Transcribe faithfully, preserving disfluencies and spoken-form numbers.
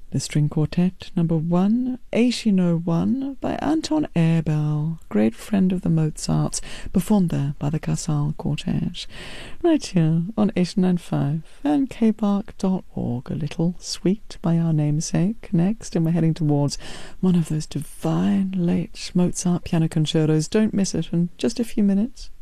The String Quartet, number one, eighteen oh one, by Anton Erbel, great friend of the Mozarts, performed there by the Casal Quartet, right here on eighty-nine point five and k park dot org. A little Suite by Our Namesake next, and we're heading towards one of those divine late Mozart piano concertos. Don't miss it in just a few minutes.